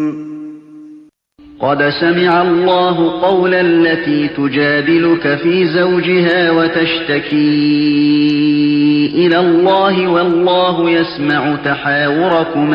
قد سمع الله قول التي تجادلك في زوجها وتشتكي إلى الله والله يسمع تحاوركما